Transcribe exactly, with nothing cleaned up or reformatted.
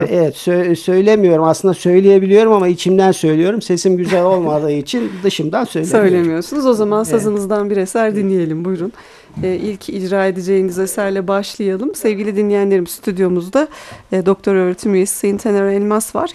Evet, sö- söylemiyorum. Aslında söyleyebiliyorum ama içimden söylüyorum. Sesim güzel olmadığı için dışımdan söylemiyorum. Söylemiyorsunuz. O zaman Evet. sazınızdan bir eser dinleyelim. Buyurun. Ee, ilk icra edeceğiniz eserle başlayalım. Sevgili dinleyenlerim, stüdyomuzda e, doktor öğretim üyesi Sayın Taner Elmas var.